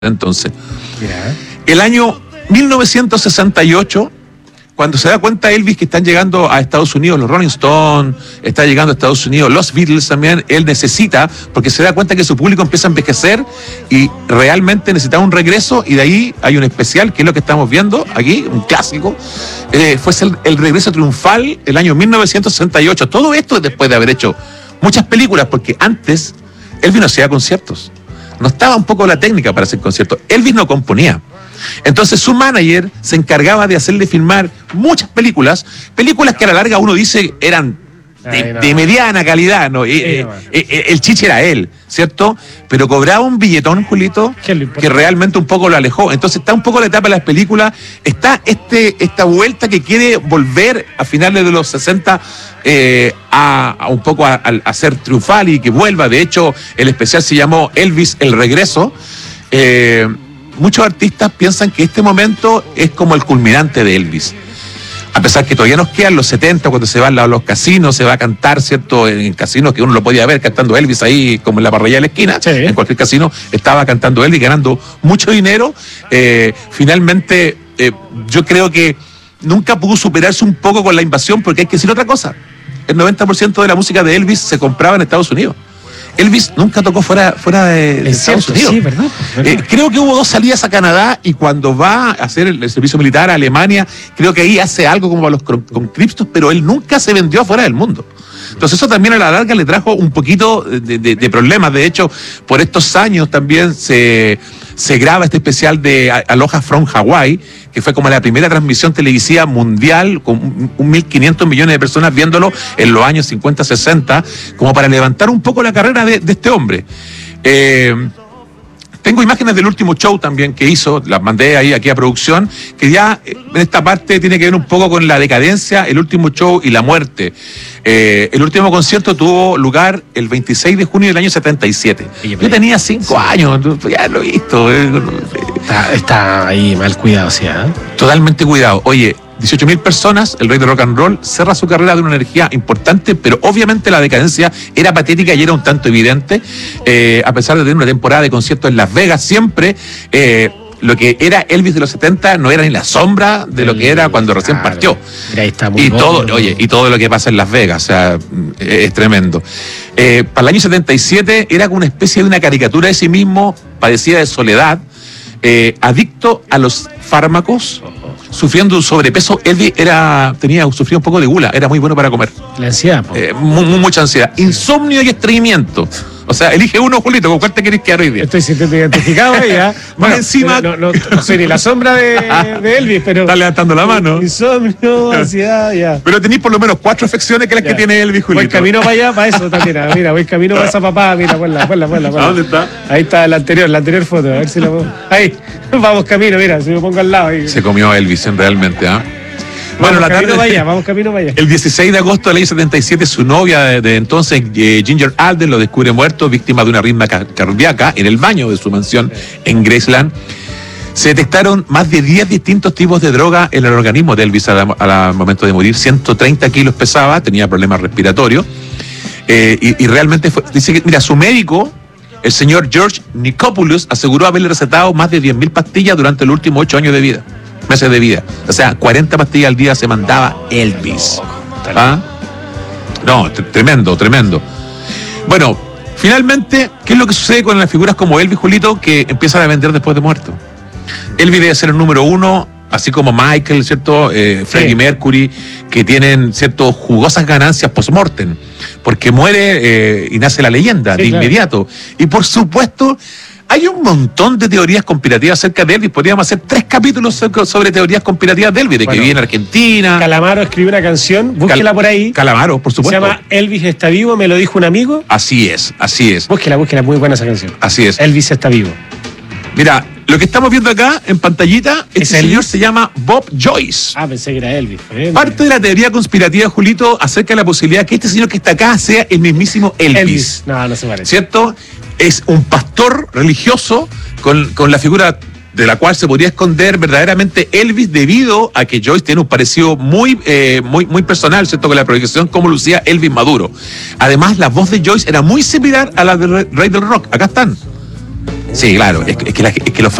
Entonces, Ya. el año 1968, cuando se da cuenta Elvis que están llegando a Estados Unidos los Rolling Stones, está llegando a Estados Unidos los Beatles también, él necesita, porque se da cuenta que su público empieza a envejecer y realmente necesita un regreso, y de ahí hay un especial, que es lo que estamos viendo aquí, un clásico, fue el regreso triunfal el año 1968. Todo esto después de haber hecho muchas películas, porque antes Elvis no hacía conciertos. No estaba un poco la técnica para hacer conciertos. Elvis no componía. Entonces su manager se encargaba de hacerle filmar muchas películas que a la larga uno dice eran de mediana calidad, ¿no? El chiche era él, ¿cierto? Pero cobraba un billetón, Julito, que realmente un poco lo alejó. Entonces está un poco la etapa de las películas, está esta vuelta que quiere volver a finales de los 60 a un poco a ser triunfal y que vuelva. De hecho, el especial se llamó Elvis el Regreso. Muchos artistas piensan que este momento es como el culminante de Elvis. A pesar que todavía nos quedan los 70, cuando se van a los casinos, se va a cantar, ¿cierto? En casinos que uno lo podía ver cantando Elvis ahí, como en la parrilla de la esquina, sí. En cualquier casino estaba cantando Elvis, ganando mucho dinero. Finalmente, yo creo que nunca pudo superarse un poco con la invasión, porque hay que decir otra cosa. El 90% de la música de Elvis se compraba en Estados Unidos. Elvis nunca tocó fuera de Estados Unidos. Sí, ¿verdad? Creo que hubo 2 salidas a Canadá, y cuando va a hacer el servicio militar a Alemania, creo que ahí hace algo como a los conscriptos, pero él nunca se vendió afuera del mundo. Entonces eso también a la larga le trajo un poquito de problemas. De hecho, por estos años también se graba este especial de Aloha from Hawaii, que fue como la primera transmisión televisiva mundial, con 1.500 millones de personas viéndolo en los años 50, 60, como para levantar un poco la carrera de este hombre. Tengo imágenes del último show también que hizo, las mandé ahí aquí a producción, que ya en esta parte tiene que ver un poco con la decadencia, el último show y la muerte. El último concierto tuvo lugar el 26 de junio del año 77. Yo tenía 5 años, ya lo he visto. Está ahí mal cuidado, sí, ¿eh? Totalmente cuidado. Oye, 18.000 personas, el rey de rock and roll cerra su carrera de una energía importante, pero obviamente la decadencia era patética y era un tanto evidente. A pesar de tener una temporada de conciertos en Las Vegas, siempre lo que era Elvis de los 70 no era ni la sombra de lo que era cuando recién partió. Ahí está muy y todo lo que pasa en Las Vegas, o sea, es tremendo. Para el año 77 era como una especie de una caricatura de sí mismo, padecía de soledad, adicto a los fármacos, sufriendo un sobrepeso. Elvis sufría un poco de gula, era muy bueno para comer. La ansiedad, mucha ansiedad, insomnio y estreñimiento. O sea, elige uno, Julito, ¿con cuál te querés quedar hoy día? Estoy sintiendo identificado ahí, ¿eh? Bueno, encima... No soy ni la sombra de Elvis, pero... Está levantando la mano. Insomnio, ansiedad, ya. Pero tenéis por lo menos 4 afecciones que las que tiene Elvis, Julito. Voy camino para allá, para eso también. Mira, voy camino para esa papá. Mira, ponla. ¿A dónde está? Ahí está la anterior foto. A ver si la puedo... Ahí, vamos camino, mira, si me pongo al lado. Ahí. Se comió a Elvis, realmente, ¿ah? Bueno, vamos camino para allá. El 16 de agosto del año 77, su novia de entonces, Ginger Alden, lo descubre muerto, víctima de una arritmia cardíaca, en el baño de su mansión en Graceland. Se detectaron más de 10 distintos tipos de droga en el organismo de Elvis al momento de morir. 130 kilos pesaba, tenía problemas respiratorios. Y realmente dice que, mira, su médico, el señor George Nichopoulos, aseguró haberle recetado más de 10.000 pastillas durante los últimos 8 años de vida. Meses de vida. O sea, 40 pastillas al día se mandaba Elvis. ¿Ah? No, tremendo. Bueno, finalmente, ¿qué es lo que sucede con las figuras como Elvis, Julito, que empiezan a vender después de muerto? Elvis debe ser el número 1, así como Michael, ¿cierto? Freddie Mercury, que tienen, ¿cierto?, jugosas ganancias post-mortem, porque muere y nace la leyenda de inmediato. Y por supuesto, hay un montón de teorías conspirativas acerca de Elvis. Podríamos hacer 3 capítulos sobre teorías conspirativas de Elvis, que vivía en Argentina. Calamaro escribió una canción, búsquela por ahí. Calamaro, por supuesto. Se llama Elvis está vivo, me lo dijo un amigo. Así es. Búsquela, muy buena esa canción. Así es. Elvis está vivo. Mira, lo que estamos viendo acá en pantallita, este señor se llama Bob Joyce. Pensé que era Elvis. Parte de la teoría conspirativa, Julito, acerca de la posibilidad que este señor que está acá sea el mismísimo Elvis. No se parece. ¿Cierto? Es un pastor religioso con la figura de la cual se podría esconder verdaderamente Elvis, debido a que Joyce tiene un parecido muy personal, ¿cierto?, con la proyección como lucía Elvis maduro. Además, la voz de Joyce era muy similar a la del rey del rock. Acá están. Sí, claro, es que los